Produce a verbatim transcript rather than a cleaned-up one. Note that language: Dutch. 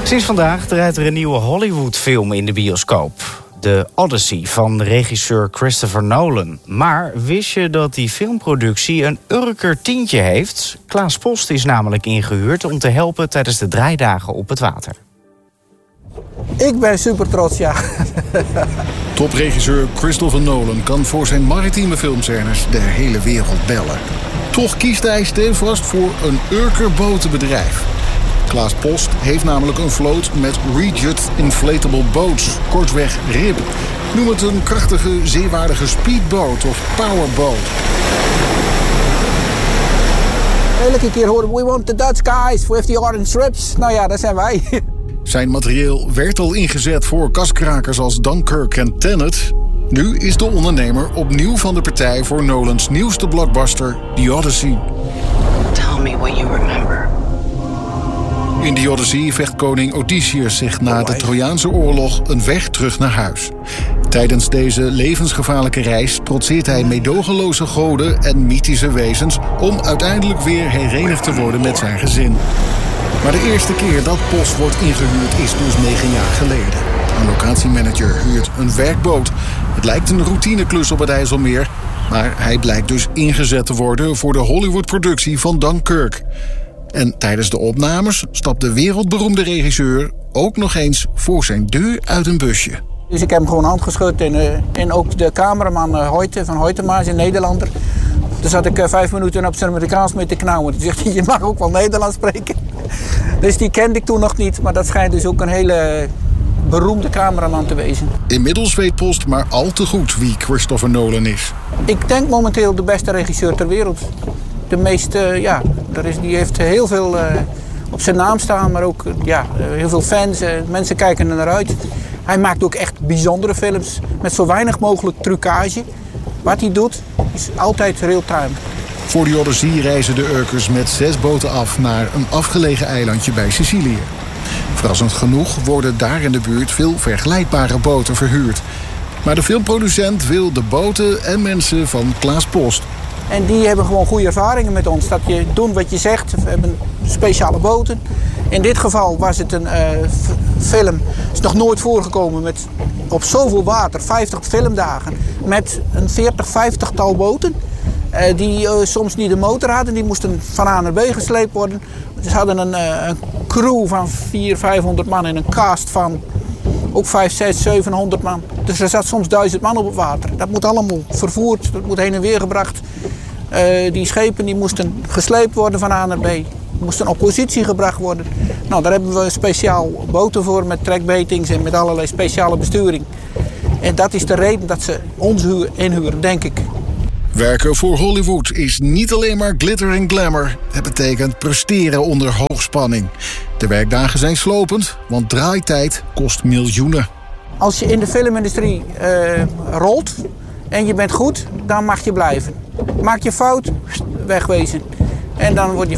Sinds vandaag draait er een nieuwe Hollywood-film in de bioscoop. The Odyssey van regisseur Christopher Nolan. Maar wist je dat die filmproductie een Urker tientje heeft? Klaas Post is namelijk ingehuurd om te helpen tijdens de draaidagen op het water. Ik ben super trots, ja. Topregisseur Christopher Nolan kan voor zijn maritieme filmscènes de hele wereld bellen. Toch kiest hij stevast voor een Urker botenbedrijf. Klaas Post heeft namelijk een vloot met Rigid Inflatable Boats, kortweg R I B. Noem het een krachtige, zeewaardige speedboot of powerboat. Elke keer horen we want the Dutch guys with the orange ribs. Nou ja, dat zijn wij. Zijn materieel werd al ingezet voor kaskrakers als Dunkirk en Tenet. Nu is de ondernemer opnieuw van de partij voor Nolans nieuwste blockbuster, The Odyssey. Tell me what you remember. In The Odyssey vecht koning Odysseus zich na de Trojaanse oorlog een weg terug naar huis. Tijdens deze levensgevaarlijke reis trotseert hij meedogenloze goden en mythische wezens om uiteindelijk weer herenigd te worden met zijn gezin. Maar de eerste keer dat Post wordt ingehuurd is dus negen jaar geleden. Een locatiemanager huurt een werkboot. Het lijkt een routineklus op het IJsselmeer, maar hij blijkt dus ingezet te worden voor de Hollywood-productie van Dunkirk. En tijdens de opnames stapt de wereldberoemde regisseur ook nog eens voor zijn deur uit een busje. Dus ik heb hem gewoon handgeschud en, uh, en ook de cameraman uh, Hoyte van Hoytema is een Nederlander. Toen zat ik uh, vijf minuten op zijn Amerikaans mee te knauwen. Toen zegt hij, je mag ook wel Nederlands spreken. Dus die kende ik toen nog niet, maar dat schijnt dus ook een hele beroemde cameraman te wezen. Inmiddels weet Post maar al te goed wie Christopher Nolan is. Ik denk momenteel de beste regisseur ter wereld. De meeste, uh, ja, er is, die heeft heel veel uh, op zijn naam staan, maar ook uh, ja, uh, heel veel fans. Uh, mensen kijken er naar uit. Hij maakt ook echt bijzondere films met zo weinig mogelijk trucage. Wat hij doet is altijd real-time. Voor The Odyssey reizen de Urkers met zes boten af naar een afgelegen eilandje bij Sicilië. Verrassend genoeg worden daar in de buurt veel vergelijkbare boten verhuurd. Maar de filmproducent wil de boten en mensen van Klaas Post. En die hebben gewoon goede ervaringen met ons. Dat je doet wat je zegt. We hebben speciale boten. In dit geval was het een uh, film. Het is nog nooit voorgekomen met op zoveel water, vijftig filmdagen. Met een veertig, vijftigtal boten. Uh, die uh, soms niet de motor hadden. Die moesten van A naar B gesleept worden. Ze hadden een, uh, een crew van vierhonderd, vijfhonderd man en een cast van ook vijf, zes, zevenhonderd man. Dus er zat soms duizend man op het water. Dat moet allemaal vervoerd, dat moet heen en weer gebracht. Uh, die schepen die moesten gesleept worden van A naar B. Moesten op positie gebracht worden. Nou, daar hebben we speciaal boten voor met trekbetings en met allerlei speciale besturing. En dat is de reden dat ze ons inhuren, denk ik. Werken voor Hollywood is niet alleen maar glitter en glamour. Het betekent presteren onder hoogspanning. De werkdagen zijn slopend, want draaitijd kost miljoenen. Als je in de filmindustrie uh, rolt en je bent goed, dan mag je blijven. Maak je fout, wegwezen. En dan word je